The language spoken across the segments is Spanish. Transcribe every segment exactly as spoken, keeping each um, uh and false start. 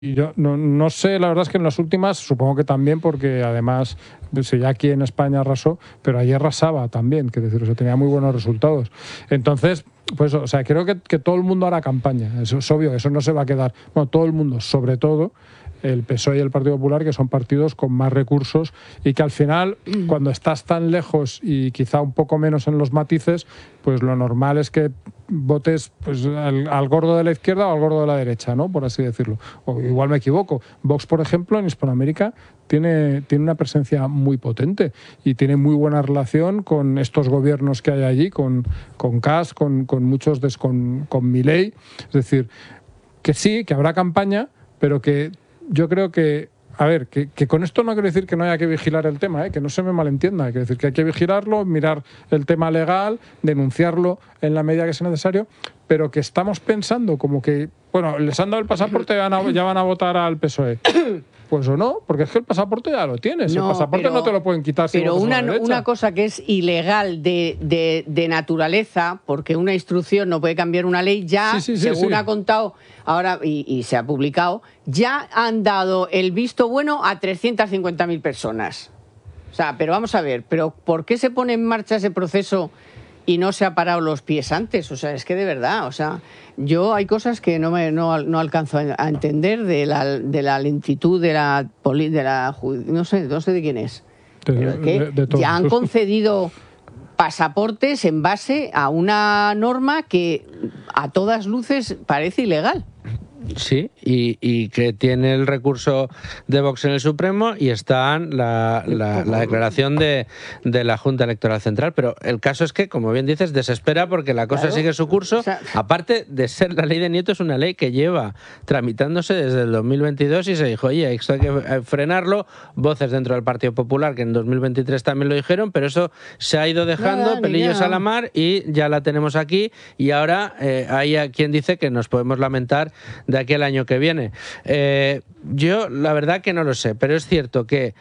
Y yo no, no sé, la verdad es que en las últimas, supongo que también, porque además, si ya aquí en España arrasó, pero allí arrasaba también, que decir, o sea, tenía muy buenos resultados. Entonces, pues, o sea, creo que, que todo el mundo hará campaña, eso es obvio, eso no se va a quedar. Bueno, todo el mundo, sobre todo el P S O E y el Partido Popular, que son partidos con más recursos y que al final, cuando estás tan lejos y quizá un poco menos en los matices, pues lo normal es que votes pues al, al gordo de la izquierda o al gordo de la derecha, ¿no? Por así decirlo. O igual me equivoco. Vox, por ejemplo, en Hispanoamérica tiene, tiene una presencia muy potente y tiene muy buena relación con estos gobiernos que hay allí, con, con Kast, con, con muchos, des, con, con Milei. Es decir, que sí, que habrá campaña, pero que yo creo que, a ver, que, que con esto no quiero decir que no haya que vigilar el tema, ¿eh? Que no se me malentienda, quiero decir que hay que vigilarlo, mirar el tema legal, denunciarlo en la medida que sea necesario, pero que estamos pensando como que, bueno, les han dado el pasaporte y van a, ya van a votar al P S O E. Pues o no, porque es que el pasaporte ya lo tienes, no, el pasaporte pero, no te lo pueden quitar si pero votas una, a la derecha. Una cosa que es ilegal de, de, de naturaleza, porque una instrucción no puede cambiar una ley, ya, sí, sí, sí, según sí. ha contado ahora y, y se ha publicado, ya han dado el visto bueno a trescientas cincuenta mil personas. O sea, pero vamos a ver, pero ¿por qué se pone en marcha ese proceso y no se ha parado los pies antes? O sea, es que de verdad, o sea, yo hay cosas que no me no, no alcanzo a entender de la, de la lentitud de la, de la no sé, no sé de quién es. De, pero es que de, de ya han concedido pasaportes en base a una norma que a todas luces parece ilegal. Sí, y, y que tiene el recurso de Vox en el Supremo y está la, la, la declaración de, de la Junta Electoral Central. Pero el caso es que, como bien dices, desespera porque la cosa claro. sigue su curso. O sea, aparte de ser la ley de Nieto, es una ley que lleva tramitándose desde el dos mil veintidós y se dijo, oye, esto hay que frenarlo. Voces dentro del Partido Popular que en dos mil veintitrés también lo dijeron, pero eso se ha ido dejando, nada, pelillos a la mar, y ya la tenemos aquí. Y ahora eh, hay a quien dice que nos podemos lamentar de aquí al año que viene. Eh, yo la verdad que no lo sé, pero es cierto que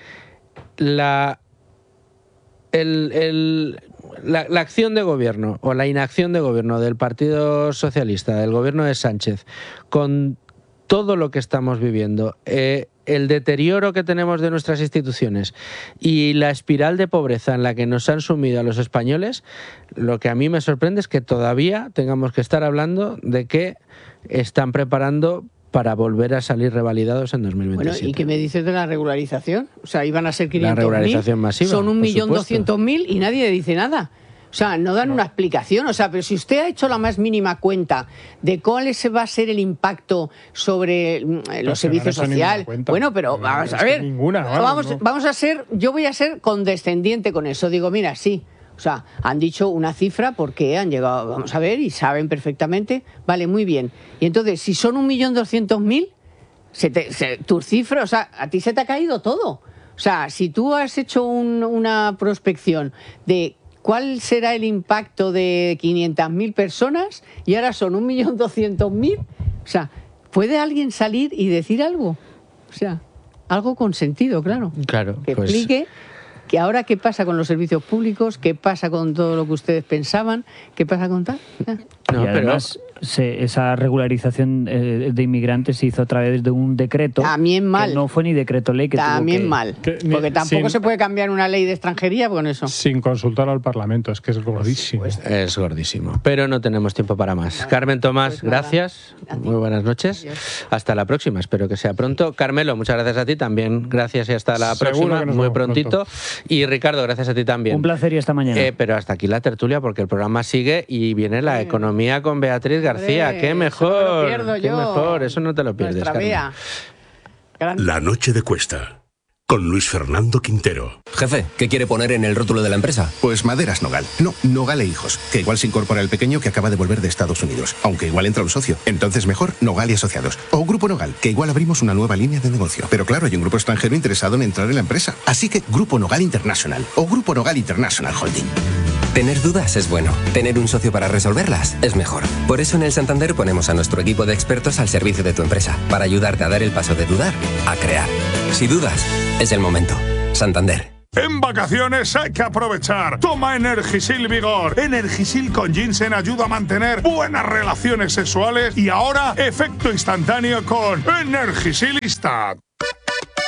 la, el, el, la, la acción de gobierno o la inacción de gobierno del Partido Socialista, del gobierno de Sánchez, con todo lo que estamos viviendo, eh, el deterioro que tenemos de nuestras instituciones y la espiral de pobreza en la que nos han sumido a los españoles, lo que a mí me sorprende es que todavía tengamos que estar hablando de que están preparando para volver a salir revalidados en dos mil veintisiete. Bueno, ¿y qué me dices de la regularización? O sea, iban a ser quinientos mil. La regularización masiva, son un millón doscientos mil y nadie dice nada. O sea, no dan no. una explicación. O sea, pero si usted ha hecho la más mínima cuenta de cuál va a ser el impacto sobre los pero servicios no sociales, bueno, pero no, vamos a ver, ninguna, vamos, vamos, no. vamos a ser, yo voy a ser condescendiente con eso. Digo, mira, sí. O sea, han dicho una cifra porque han llegado, vamos a ver, y saben perfectamente, vale, muy bien. Y entonces, si son un millón doscientos mil, tus cifras, o sea, a ti se te ha caído todo. O sea, si tú has hecho un, una prospección de cuál será el impacto de quinientas mil personas y ahora son un millón doscientos mil, o sea, ¿puede alguien salir y decir algo? O sea, algo con sentido, claro. Claro, que pues... explique que ahora qué pasa con los servicios públicos, qué pasa con todo lo que ustedes pensaban, qué pasa con tal. No, y además, pero... se, esa regularización eh, de inmigrantes se hizo a través de un decreto. También mal. Que no fue ni decreto ley que También tuvo que... mal. Que, porque tampoco sin, se puede cambiar una ley de extranjería con eso. Sin consultar al Parlamento, es que es gordísimo. Pues, es gordísimo. Pero no tenemos tiempo para más. Nada. Carmen Tomás, pues gracias. Muy buenas noches. Adiós. Hasta la próxima. Espero que sea pronto. Carmelo, muchas gracias a ti también. Gracias y hasta la Seguro próxima. Muy prontito. Pronto. Y Ricardo, gracias a ti también. Un placer y hasta mañana. Eh, pero hasta aquí la tertulia porque el programa sigue y viene la economía con Beatriz García. Hombre, qué mejor. Qué yo. mejor. Eso no te lo pierdes, Carmen. La noche de Cuesta. Con Luis Fernando Quintero. Jefe, ¿qué quiere poner en el rótulo de la empresa? Pues Maderas Nogal. No, Nogal e Hijos. Que igual se incorpora el pequeño que acaba de volver de Estados Unidos. Aunque igual entra un socio. Entonces mejor Nogal y Asociados. O Grupo Nogal, que igual abrimos una nueva línea de negocio. Pero claro, hay un grupo extranjero interesado en entrar en la empresa. Así que Grupo Nogal International. O Grupo Nogal International Holding. Tener dudas es bueno. Tener un socio para resolverlas es mejor. Por eso en el Santander ponemos a nuestro equipo de expertos al servicio de tu empresa. Para ayudarte a dar el paso de dudar a crear. Si dudas, es el momento. Santander. En vacaciones hay que aprovechar. Toma Energisil Vigor. Energisil con ginseng ayuda a mantener buenas relaciones sexuales y ahora efecto instantáneo con Energisil Instant.